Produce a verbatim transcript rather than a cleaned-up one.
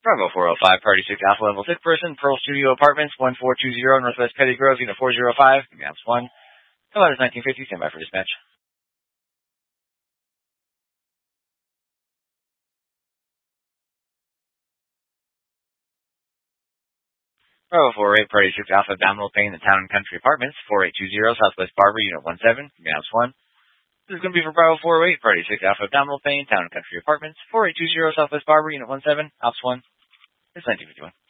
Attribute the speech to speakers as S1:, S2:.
S1: Bravo four oh five, Party six Alpha Level Sick Person, Pearl Studio Apartments, one four two zero, Northwest Petty Grove, Unit four oh five, give me Ops one. Hello, it's nineteen fifty, stand by for dispatch. Bravo four eight, Party six Alpha Abdominal Pain, the Town and Country Apartments, four eight two zero, Southwest Barber, Unit one seven, give me Ops one. This is going to be for Bravo four eight, Party six Alpha Abdominal Pain, Town and Country Apartments, four eight two zero, Southwest Barber, Unit one seven, Ops one. It's nineteen fifty-one.